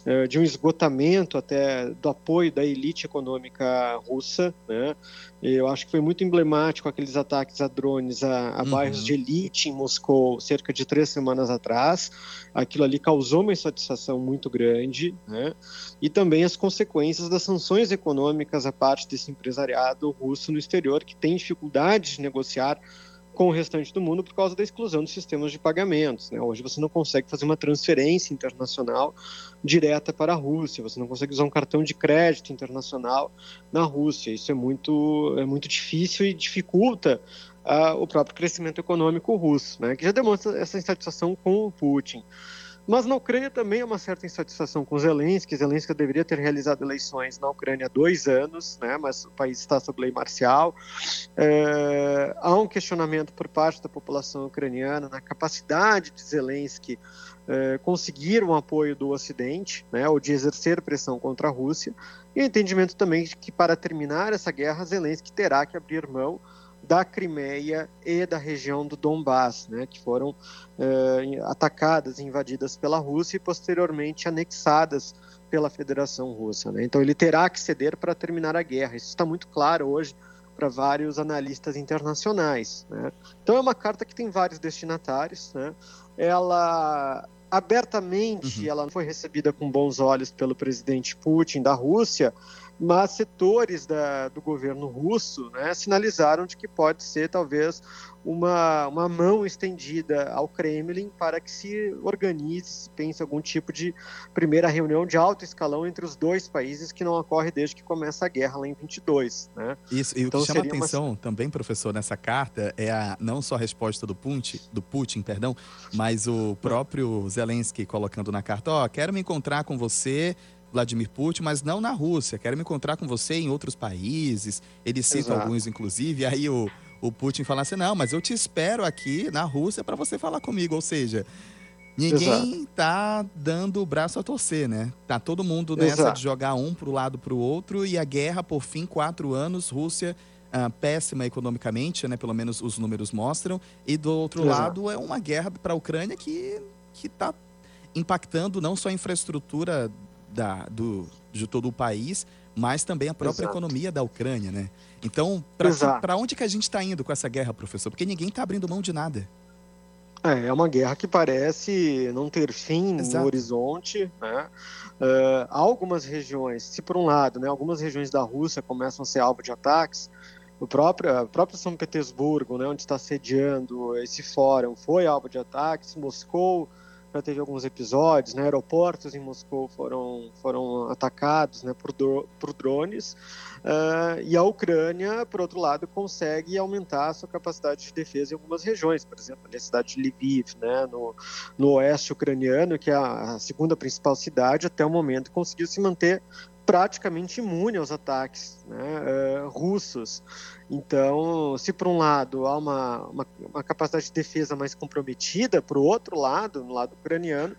de um esgotamento até do apoio da elite econômica russa, né? Eu acho que foi muito emblemático aqueles ataques a drones a bairros de elite em Moscou cerca de 3 semanas atrás. Aquilo ali causou uma insatisfação muito grande, né? E também as consequências das sanções econômicas à parte desse empresariado russo no exterior, que tem dificuldade de negociar com o restante do mundo por causa da exclusão dos sistemas de pagamentos, né? Hoje você não consegue fazer uma transferência internacional direta para a Rússia, você não consegue usar um cartão de crédito internacional na Rússia. Isso é muito difícil e dificulta o próprio crescimento econômico russo, né? Que já demonstra essa insatisfação com o Putin. Mas na Ucrânia também há uma certa insatisfação com Zelensky. Zelensky deveria ter realizado eleições na Ucrânia há 2 anos, né? Mas o país está sob lei marcial. Há um questionamento por parte da população ucraniana na capacidade de Zelensky conseguir um apoio do Ocidente, né? Ou de exercer pressão contra a Rússia. E o entendimento também de que para terminar essa guerra, Zelensky terá que abrir mão da Crimeia e da região do Donbass, né, que foram atacadas e invadidas pela Rússia e posteriormente anexadas pela Federação Russa, né? Então ele terá que ceder para terminar a guerra. Isso está muito claro hoje para vários analistas internacionais, né? Então é uma carta que tem vários destinatários, né? Ela abertamente ela não foi recebida com bons olhos pelo presidente Putin da Rússia, mas setores do governo russo, né, sinalizaram de que pode ser talvez uma mão estendida ao Kremlin para que se organize, pense algum tipo de primeira reunião de alto escalão entre os dois países, que não ocorre desde que começa a guerra lá em 22, né? Isso, e o que chama atenção também, professor, nessa carta é não só a resposta do Putin, mas o próprio Zelensky colocando na carta, quero me encontrar com você, Vladimir Putin, mas não na Rússia, quero me encontrar com você em outros países. Ele cita alguns, inclusive, e aí o Putin fala assim, não, mas eu te espero aqui na Rússia para você falar comigo. Ou seja, ninguém tá dando o braço a torcer, né? Tá todo mundo nessa de jogar um pro lado pro outro, e a guerra, por fim, 4 anos, Rússia péssima economicamente, né? Pelo menos os números mostram, e do outro lado é uma guerra para a Ucrânia que tá impactando não só a infraestrutura de todo o país, mas também a própria economia da Ucrânia, né? Então, para onde que a gente está indo com essa guerra, professor? Porque ninguém está abrindo mão de nada. É uma guerra que parece não ter fim no horizonte, né? Há algumas regiões, se por um lado, né, algumas regiões da Rússia começam a ser alvo de ataques, o próprio São Petersburgo, né, onde está sediando esse fórum, foi alvo de ataques. Moscou já teve alguns episódios, né? Aeroportos em Moscou foram atacados, né, por drones. E a Ucrânia, por outro lado, consegue aumentar a sua capacidade de defesa em algumas regiões, por exemplo, na cidade de Lviv, né, no oeste ucraniano, que é a segunda principal cidade, até o momento conseguiu se manter praticamente imune aos ataques, né, russos. Então, se por um lado há uma capacidade de defesa mais comprometida, por outro lado, no lado ucraniano,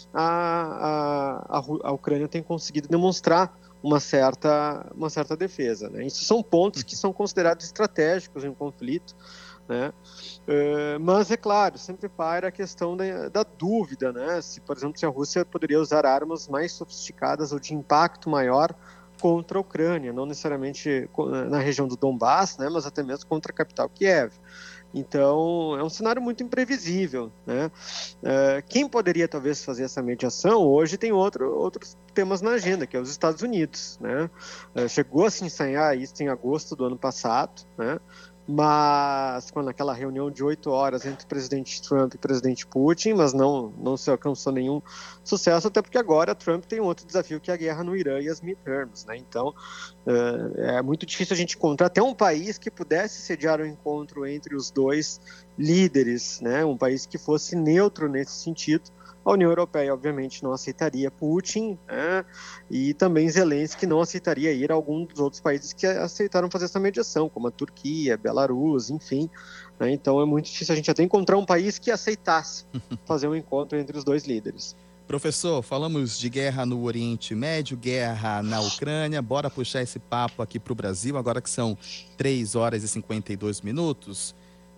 a Ucrânia tem conseguido demonstrar uma certa defesa, né? Isso são pontos que são considerados estratégicos em um conflito, né? Mas, é claro, sempre paira a questão da dúvida, né? Se, por exemplo, se a Rússia poderia usar armas mais sofisticadas ou de impacto maior contra a Ucrânia, não necessariamente na região do Donbass, né? Mas até mesmo contra a capital Kiev. Então, é um cenário muito imprevisível, né? Quem poderia talvez fazer essa mediação hoje tem outros temas na agenda, que é os Estados Unidos, né? Chegou a se ensaiar isso em agosto do ano passado, né? Mas quando aquela reunião de 8 horas entre o presidente Trump e o presidente Putin, mas não se alcançou nenhum sucesso, até porque agora Trump tem outro desafio, que é a guerra no Irã e as midterms, né? Então, é muito difícil a gente encontrar até um país que pudesse sediar um encontro entre os dois líderes, né? Um país que fosse neutro nesse sentido. A União Europeia, obviamente, não aceitaria Putin, né? E também Zelensky não aceitaria ir a algum dos outros países que aceitaram fazer essa mediação, como a Turquia, Belarus, enfim, né? Então é muito difícil a gente até encontrar um país que aceitasse fazer um encontro entre os dois líderes. Professor, falamos de guerra no Oriente Médio, guerra na Ucrânia. Bora puxar esse papo aqui para o Brasil, agora que são 3 horas e 52 minutos.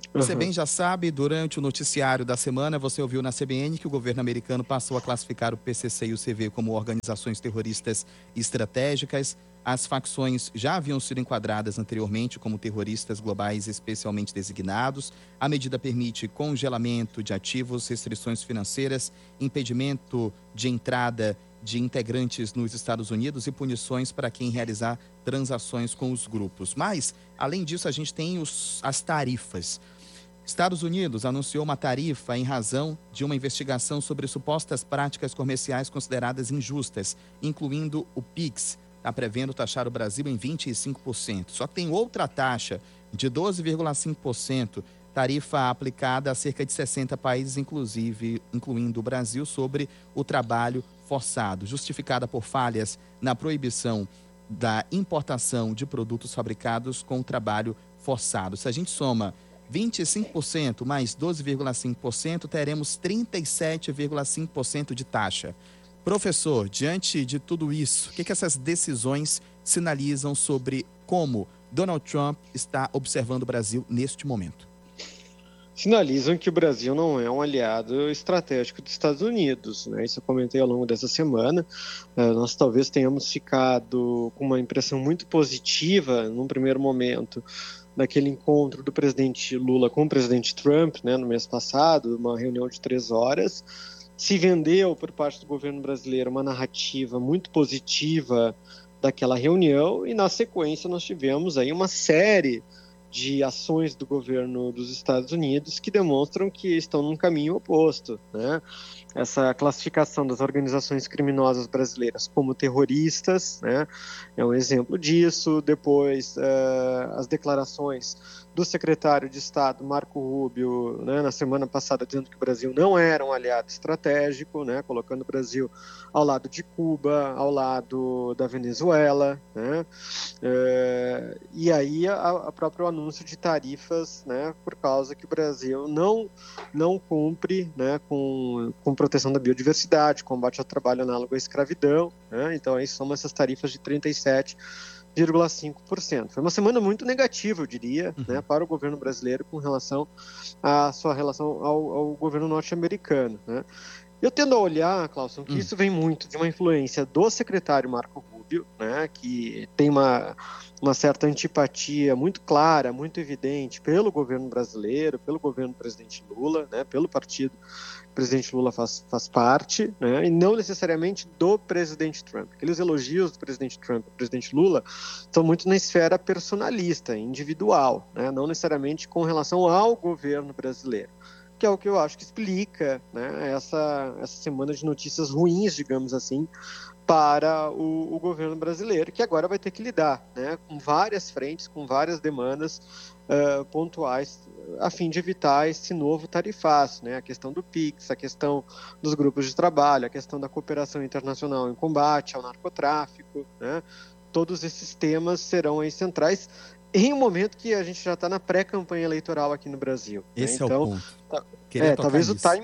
Você bem já sabe, durante o noticiário da semana, você ouviu na CBN que o governo americano passou a classificar o PCC e o CV como organizações terroristas estratégicas. As facções já haviam sido enquadradas anteriormente como terroristas globais especialmente designados. A medida permite congelamento de ativos, restrições financeiras, impedimento de entrada de integrantes nos Estados Unidos e punições para quem realizar transações com os grupos. Mas, além disso, a gente tem as tarifas. Estados Unidos anunciou uma tarifa em razão de uma investigação sobre supostas práticas comerciais consideradas injustas, incluindo o PIX. Está prevendo taxar o Brasil em 25%. Só que tem outra taxa de 12,5%, tarifa aplicada a cerca de 60 países, incluindo o Brasil, sobre o trabalho forçado, justificada por falhas na proibição da importação de produtos fabricados com trabalho forçado. Se a gente soma 25% mais 12,5%, teremos 37,5% de taxa. Professor, diante de tudo isso, o que essas decisões sinalizam sobre como Donald Trump está observando o Brasil neste momento? Sinalizam que o Brasil não é um aliado estratégico dos Estados Unidos, né? Isso eu comentei ao longo dessa semana. Nós talvez tenhamos ficado com uma impressão muito positiva, num primeiro momento, daquele encontro do presidente Lula com o presidente Trump, né, no mês passado, uma reunião de 3 horas. Se vendeu, por parte do governo brasileiro, uma narrativa muito positiva daquela reunião e, na sequência, nós tivemos aí uma série de ações do governo dos Estados Unidos que demonstram que estão num caminho oposto, né? Essa classificação das organizações criminosas brasileiras como terroristas, né, é um exemplo disso. Depois, as declarações do secretário de Estado, Marco Rubio, né, na semana passada, dizendo que o Brasil não era um aliado estratégico, né, colocando o Brasil ao lado de Cuba, ao lado da Venezuela, né, e aí a próprio anúncio de tarifas, né, por causa que o Brasil não cumpre, né, com proteção da biodiversidade, combate ao trabalho análogo à escravidão, né, então aí somam essas tarifas de 37,5%. Foi uma semana muito negativa, eu diria, né, para o governo brasileiro com relação à sua relação ao governo norte-americano, né. Eu tendo a olhar, Clauson, que isso vem muito de uma influência do secretário Marco Rubio, né, que tem uma certa antipatia muito clara, muito evidente pelo governo brasileiro, pelo governo do presidente Lula, né, pelo partido que o presidente Lula faz parte, né, e não necessariamente do presidente Trump. Aqueles elogios do presidente Trump ao presidente Lula estão muito na esfera personalista, individual, né, não necessariamente com relação ao governo brasileiro, que é o que eu acho que explica, né, essa semana de notícias ruins, digamos assim, para o governo brasileiro, que agora vai ter que lidar, né, com várias frentes, com várias demandas pontuais, a fim de evitar esse novo tarifaço, né, a questão do PIX, a questão dos grupos de trabalho, a questão da cooperação internacional em combate ao narcotráfico, né, todos esses temas serão aí centrais em um momento que a gente já está na pré-campanha eleitoral aqui no Brasil. Esse né? Então, é o ponto. Talvez o timing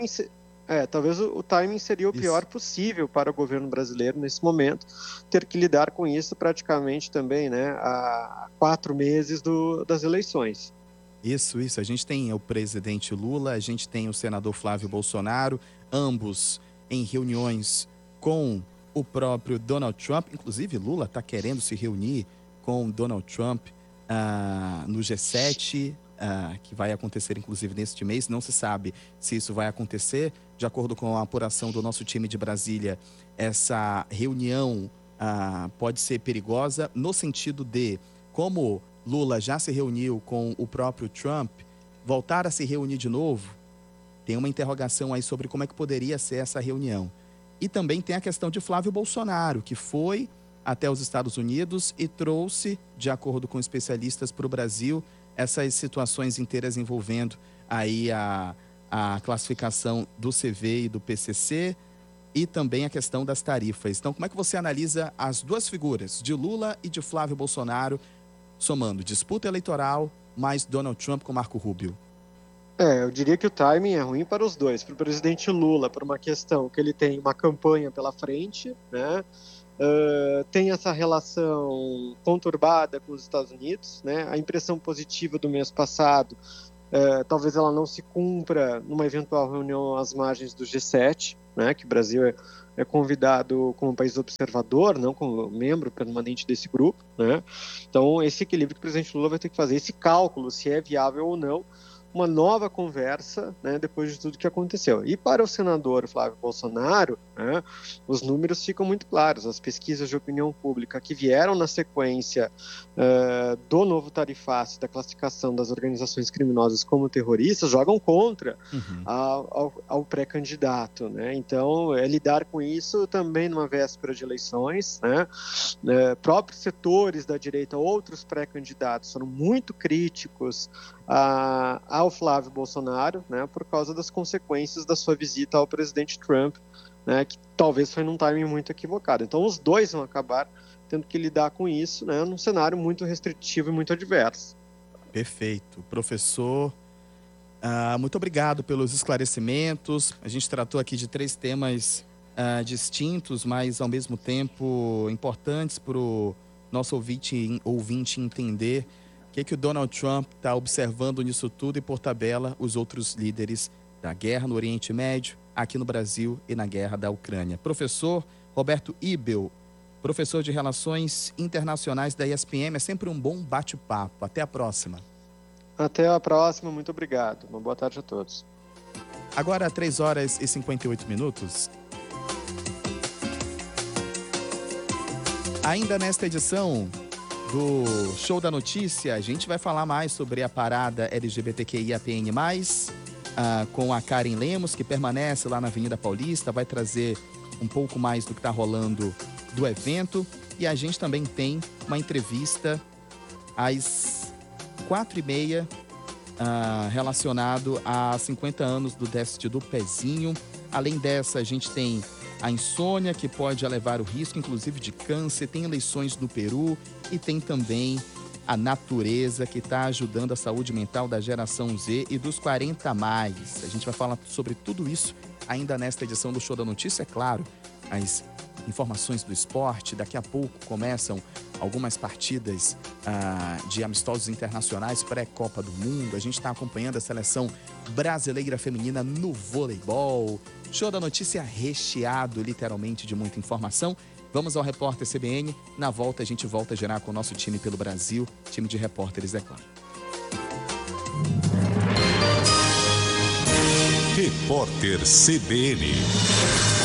seria o pior Isso. possível para o governo brasileiro nesse momento, ter que lidar com isso praticamente também, né, há 4 meses das eleições. Isso. A gente tem o presidente Lula, a gente tem o senador Flávio Bolsonaro, ambos em reuniões com o próprio Donald Trump. Inclusive, Lula está querendo se reunir com Donald Trump no G7, que vai acontecer inclusive neste mês. Não se sabe se isso vai acontecer. De acordo com a apuração do nosso time de Brasília, essa reunião pode ser perigosa no sentido de, como Lula já se reuniu com o próprio Trump, voltar a se reunir de novo, tem uma interrogação aí sobre como é que poderia ser essa reunião. E também tem a questão de Flávio Bolsonaro, que foi até os Estados Unidos e trouxe, de acordo com especialistas, para o Brasil essas situações inteiras envolvendo aí a classificação do CV e do PCC e também a questão das tarifas. Então, como é que você analisa as duas figuras, de Lula e de Flávio Bolsonaro, somando disputa eleitoral mais Donald Trump com Marco Rubio? Eu diria que o timing é ruim para os dois. Para o presidente Lula, por uma questão que ele tem uma campanha pela frente, né? Tem essa relação conturbada com os Estados Unidos, né? A impressão positiva do mês passado talvez ela não se cumpra numa eventual reunião às margens do G7, né, que o Brasil é convidado como país observador, não como membro permanente desse grupo, né? Então, esse equilíbrio que o presidente Lula vai ter que fazer, esse cálculo, se é viável ou não, uma nova conversa, né, depois de tudo que aconteceu. E para o senador Flávio Bolsonaro, né, os números ficam muito claros. As pesquisas de opinião pública que vieram na sequência do novo tarifaço, da classificação das organizações criminosas como terroristas, jogam contra ao pré-candidato, né? Então, lidar com isso também numa véspera de eleições, né? Próprios setores da direita, outros pré-candidatos foram muito críticos ao Flávio Bolsonaro, né, por causa das consequências da sua visita ao presidente Trump, né, que talvez foi num timing muito equivocado. Então, os dois vão acabar tendo que lidar com isso, né, num cenário muito restritivo e muito adverso. Perfeito. Professor, muito obrigado pelos esclarecimentos. A gente tratou aqui de 3 temas distintos, mas ao mesmo tempo importantes para o nosso ouvinte entender o que o Donald Trump está observando nisso tudo e, por tabela, os outros líderes da guerra no Oriente Médio, aqui no Brasil e na guerra da Ucrânia. Professor Roberto Ibel, professor de Relações Internacionais da ESPM, é sempre um bom bate-papo. Até a próxima. Até a próxima, muito obrigado. Uma boa tarde a todos. Agora, 3h58. Ainda nesta edição do Show da Notícia, a gente vai falar mais sobre a parada LGBTQIAPN+, com a Karen Lemos, que permanece lá na Avenida Paulista, vai trazer um pouco mais do que está rolando do evento. E a gente também tem uma entrevista às 4h30, relacionado a 50 anos do déficit do pezinho. Além dessa, a gente tem a insônia, que pode elevar o risco, inclusive, de câncer. Tem eleições no Peru e tem também a natureza, que está ajudando a saúde mental da geração Z e dos 40+. A gente vai falar sobre tudo isso ainda nesta edição do Show da Notícia, é claro. As informações do esporte, daqui a pouco começam algumas partidas de amistosos internacionais pré-Copa do Mundo. A gente está acompanhando a seleção brasileira feminina no voleibol. Show da Notícia recheado, literalmente, de muita informação. Vamos ao Repórter CBN. Na volta, a gente volta a gerar com o nosso time pelo Brasil, time de repórteres, é claro. Repórter CBN.